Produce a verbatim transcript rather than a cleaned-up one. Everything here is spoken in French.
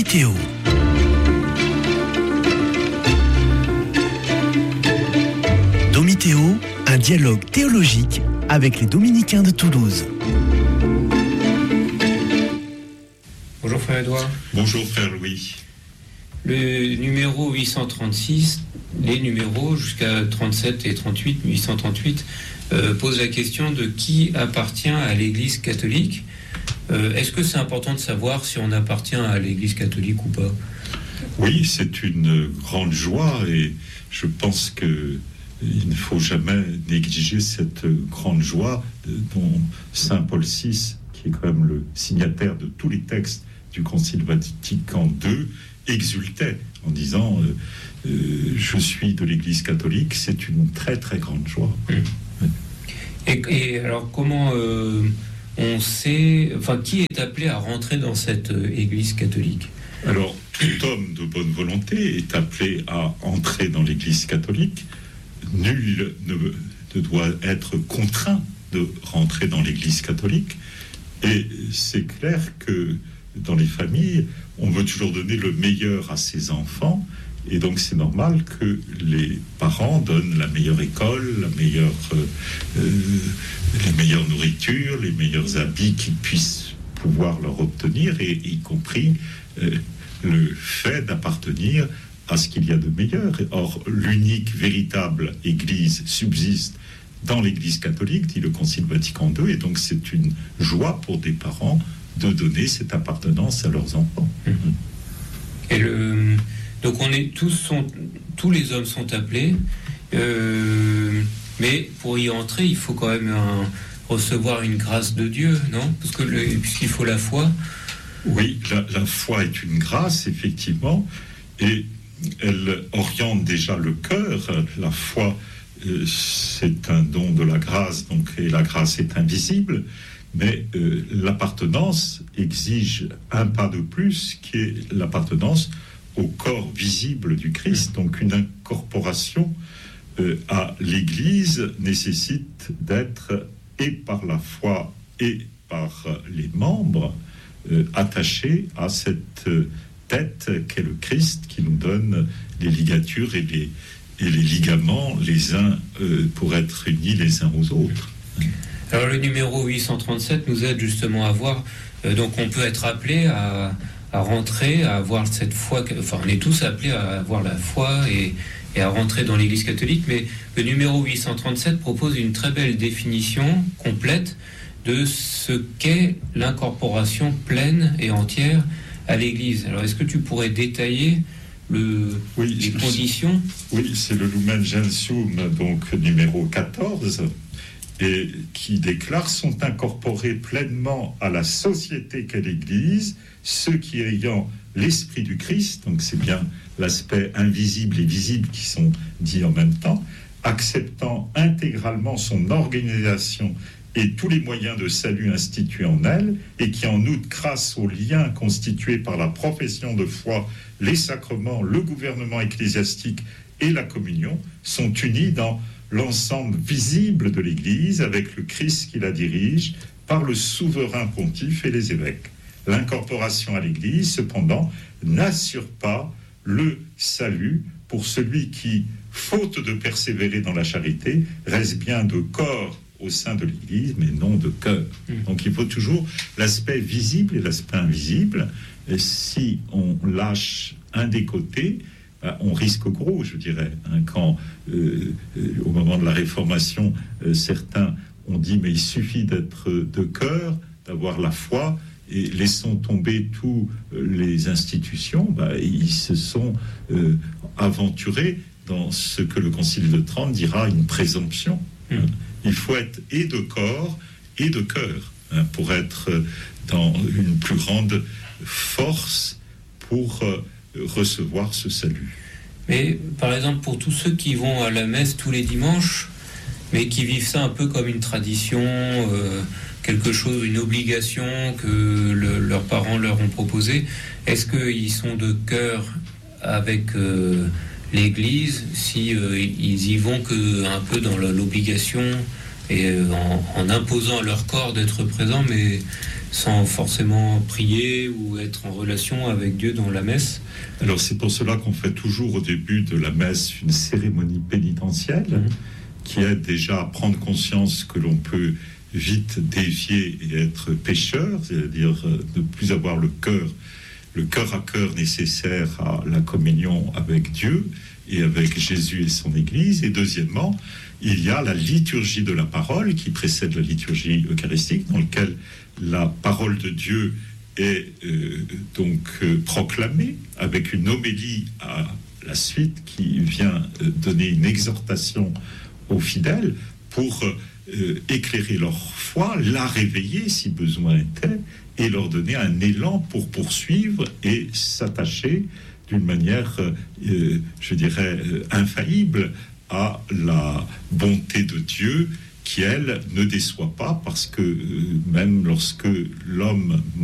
Domitéo. Domitéo, un dialogue théologique avec les dominicains de Toulouse. Bonjour frère Edouard. Bonjour frère Louis. Le numéro huit cent trente-six, les numéros jusqu'à trente-sept et trente-huit, huit cent trente-huit, euh, posent la question de qui appartient à l'Église catholique. Euh, est-ce que c'est important de savoir si on appartient à l'Église catholique ou pas ? Oui, c'est une grande joie et je pense que il ne faut jamais négliger cette grande joie dont Saint Paul six, qui est quand même le signataire de tous les textes du Concile Vatican deux, exultait en disant euh, euh, je suis de l'Église catholique. C'est une très très grande joie. Mmh. Et, et alors comment euh, on sait, enfin qui est appelé à rentrer dans cette euh, Église catholique ? Alors tout homme de bonne volonté est appelé à entrer dans l'Église catholique. Nul ne, ne doit être contraint de rentrer dans l'Église catholique. Et c'est clair que dans les familles, on veut toujours donner le meilleur à ses enfants. Et donc c'est normal que les parents donnent la meilleure école, la meilleure, euh, les meilleures nourritures, les meilleurs habits qu'ils puissent pouvoir leur obtenir, et y compris euh, le fait d'appartenir à ce qu'il y a de meilleur. Or, l'unique véritable Église subsiste dans l'Église catholique, dit le Concile Vatican deux, et donc c'est une joie pour des parents de donner cette appartenance à leurs enfants. Et le, donc on est tous sont tous les hommes sont appelés, euh, mais pour y entrer, il faut quand même un, recevoir une grâce de Dieu, non ? Parce que le, puisqu'il faut la foi. Oui, la, la foi est une grâce, effectivement, et elle oriente déjà le cœur. La foi, euh, c'est un don de la grâce, donc, et la grâce est invisible, mais euh, l'appartenance exige un pas de plus, qui est l'appartenance au corps visible du Christ. Donc une incorporation euh, à l'Église nécessite d'être, et par la foi et par les membres, euh, attachés à cette euh, tête qu'est le Christ, qui nous donne les ligatures et les, et les ligaments les uns euh, pour être unis les uns aux autres. Alors le numéro huit cent trente-sept nous aide justement à voir, euh, donc on peut être appelé à, à rentrer, à avoir cette foi, enfin on est tous appelés à avoir la foi et, et à rentrer dans l'Église catholique, mais le numéro huit cent trente-sept propose une très belle définition complète de ce qu'est l'incorporation pleine et entière à l'Église. Alors, est-ce que tu pourrais détailler le, oui, les conditions ? Oui, c'est le Lumen Gentium, donc numéro quatorze, et qui déclare « sont incorporés pleinement à la société qu'est l'Église, ceux qui ayant l'Esprit du Christ », donc c'est bien l'aspect invisible et visible qui sont dits en même temps, acceptant intégralement son organisation et tous les moyens de salut institués en elle, et qui en outre, grâce aux liens constitués par la profession de foi, les sacrements, le gouvernement ecclésiastique et la communion, sont unis dans l'ensemble visible de l'Église, avec le Christ qui la dirige, par le souverain pontife et les évêques. L'incorporation à l'Église, cependant, n'assure pas le salut pour celui qui, faute de persévérer dans la charité, reste bien de corps au sein de l'Église, mais non de cœur. Mmh. Donc il faut toujours l'aspect visible et l'aspect invisible. Et si on lâche un des côtés, on risque gros, je dirais. Hein, quand, euh, au moment de la Réformation, euh, certains ont dit « mais il suffit d'être de cœur, d'avoir la foi », et laissons tomber toutes les institutions, bah, ils se sont euh, aventurés dans ce que le Concile de Trente dira une présomption. Mmh. Hein. Il faut être et de corps et de cœur, hein, pour être dans une plus grande force pour euh, recevoir ce salut. Mais par exemple, pour tous ceux qui vont à la messe tous les dimanches, mais qui vivent ça un peu comme une tradition, euh, quelque chose, une obligation que le, leurs parents leur ont proposé, est-ce qu'ils sont de cœur avec euh, l'Église si euh, ils y vont que un peu dans l'obligation et euh, en, en imposant leur corps d'être présent, mais sans forcément prier ou être en relation avec Dieu dans la messe. Alors c'est pour cela qu'on fait toujours au début de la messe une cérémonie pénitentielle mmh. qui aide déjà à prendre conscience que l'on peut vite dévier et être pécheur, c'est-à-dire ne plus avoir le cœur, le cœur à cœur nécessaire à la communion avec Dieu et avec Jésus et son Église. Et deuxièmement, il y a la liturgie de la parole qui précède la liturgie eucharistique, dans laquelle la parole de Dieu est euh, donc euh, proclamée avec une homélie à la suite qui vient euh, donner une exhortation aux fidèles pour euh, éclairer leur foi, la réveiller si besoin était, et leur donner un élan pour poursuivre et s'attacher d'une manière, euh, je dirais, euh, infaillible à la bonté de Dieu qui, elle, ne déçoit pas, parce que euh, même lorsque l'homme